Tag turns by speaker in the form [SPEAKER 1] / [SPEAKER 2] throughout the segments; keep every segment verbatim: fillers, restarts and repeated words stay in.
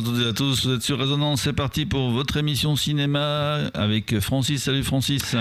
[SPEAKER 1] à toutes et à tous, vous êtes sur Résonance, c'est parti pour votre émission cinéma avec Francis. Salut Francis.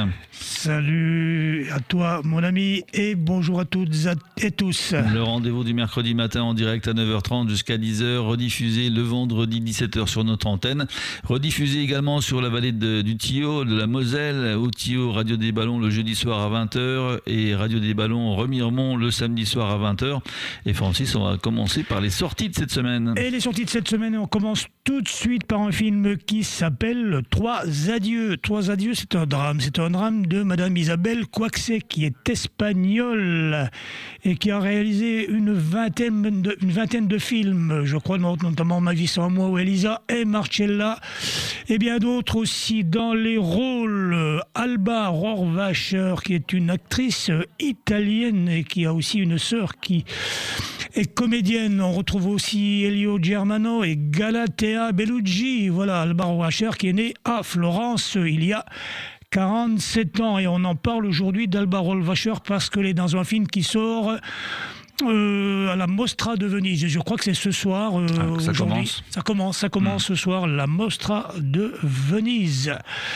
[SPEAKER 2] Salut à toi mon ami et bonjour à toutes et tous.
[SPEAKER 1] Le rendez-vous du mercredi matin en direct à neuf heures trente jusqu'à dix heures, rediffusé le vendredi dix-sept heures sur notre antenne, rediffusé également sur la vallée de, du Tillot, de la Moselle, au Tillot, Radio des Ballons le jeudi soir à vingt heures et Radio des Ballons Remiremont le samedi soir à vingt heures. Et Francis, on va commencer par les sorties de cette semaine.
[SPEAKER 2] Et les sorties de cette semaine, on commence tout de suite par un film qui s'appelle Trois adieux. Trois adieux, c'est un drame. C'est un drame de Madame Isabelle Coixet, qui est espagnole et qui a réalisé une vingtaine de, une vingtaine de films, je crois, notamment Ma vie sans moi ou Elisa et Marcella, et bien d'autres aussi dans les rôles. Alba Rohrwacher, qui est une actrice italienne et qui a aussi une sœur qui est comédienne. On retrouve aussi Elio Germano et Galatea Bellucci. Voilà, Alba Rohrwacher qui est née à Florence il y a quarante-sept ans. Et on en parle aujourd'hui d'Alba Rohrwacher parce qu'elle est dans un film qui sort euh, à la Mostra de Venise. Je crois que c'est ce soir. Euh,
[SPEAKER 1] ah, ça
[SPEAKER 2] aujourd'hui.
[SPEAKER 1] commence.
[SPEAKER 2] Ça commence, ça commence mmh. ce soir, la Mostra de Venise.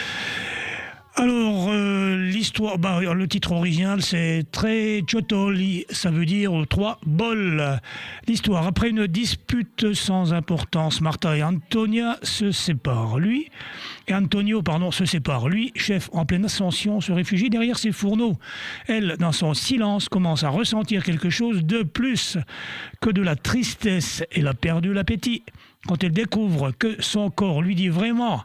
[SPEAKER 2] Alors, euh, l'histoire, bah, le titre original, c'est Tre Ciottoli, ça veut dire trois bols. L'histoire, après une dispute sans importance, Martha et Antonia se séparent. Lui, et Antonio, pardon, se séparent. Lui, chef en pleine ascension, se réfugie derrière ses fourneaux. Elle, dans son silence, commence à ressentir quelque chose de plus que de la tristesse. Elle a perdu l'appétit. Quand elle découvre que son corps lui dit vraiment...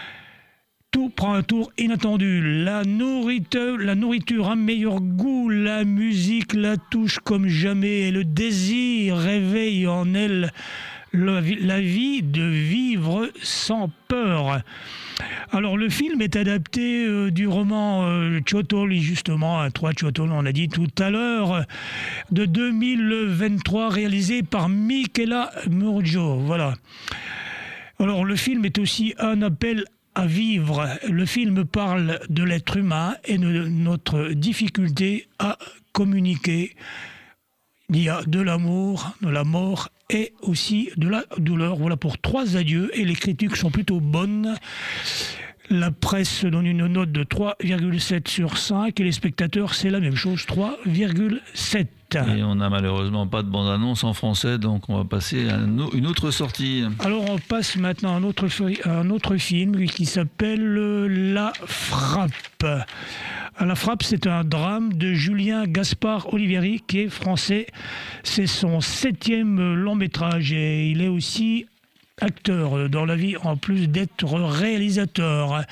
[SPEAKER 2] Tout prend un tour inattendu. La nourriture, la nourriture a meilleur goût, la musique la touche comme jamais et le désir réveille en elle la, la vie de vivre sans peur. Alors le film est adapté euh, du roman euh, Ciottoli, justement, hein, Trois Ciottoli, on l'a dit tout à l'heure, de deux mille vingt-trois, réalisé par Michela Murgio. Voilà. Alors le film est aussi un appel à vivre. Le film parle de l'être humain et de notre difficulté à communiquer. Il y a de l'amour, de la mort et aussi de la douleur. Voilà pour Trois adieux et les critiques sont plutôt bonnes. La presse donne une note de trois virgule sept sur cinq et les spectateurs, c'est la même chose, trois virgule sept.
[SPEAKER 1] Et on n'a malheureusement pas de bande-annonce en français, donc on va passer à une autre sortie.
[SPEAKER 2] Alors on passe maintenant à un autre, un autre film qui s'appelle La Frappe. La Frappe, c'est un drame de Julien Gaspard Olivieri, qui est français. C'est son septième long métrage et il est aussi acteur dans la vie, en plus d'être réalisateur.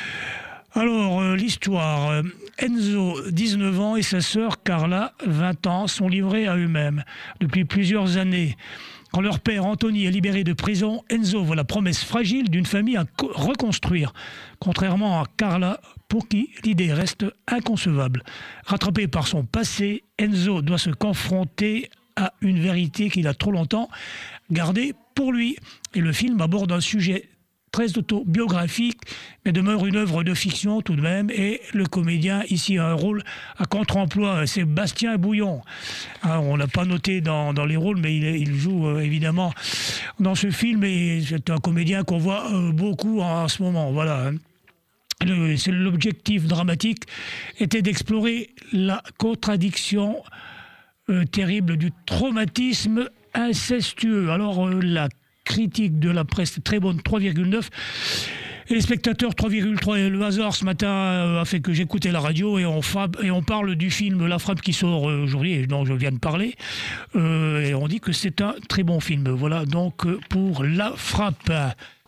[SPEAKER 2] Alors, euh, l'histoire. Enzo, dix-neuf ans, et sa sœur Carla, vingt ans, sont livrés à eux-mêmes depuis plusieurs années. Quand leur père, Anthony, est libéré de prison, Enzo voit la promesse fragile d'une famille à co- reconstruire. Contrairement à Carla, pour qui l'idée reste inconcevable. Rattrapé par son passé, Enzo doit se confronter à une vérité qu'il a trop longtemps gardée pour lui. Et le film aborde un sujet très autobiographique, mais demeure une œuvre de fiction tout de même. Et le comédien, ici, a un rôle à contre-emploi, c'est Bastien Bouillon. Alors, on ne l'a pas noté dans, dans les rôles, mais il, il joue euh, évidemment dans ce film. Et c'est un comédien qu'on voit euh, beaucoup en, en ce moment. Voilà. Le, c'est l'objectif dramatique était d'explorer la contradiction euh, terrible du traumatisme incestueux. Alors, euh, la critique de la presse très bonne, trois virgule neuf. Et les spectateurs, trois virgule trois. Et le hasard ce matin euh, a fait que j'écoutais la radio et on, fab, et on parle du film La Frappe qui sort euh, aujourd'hui et dont je viens de parler. Euh, et on dit que c'est un très bon film. Voilà donc euh, pour La Frappe.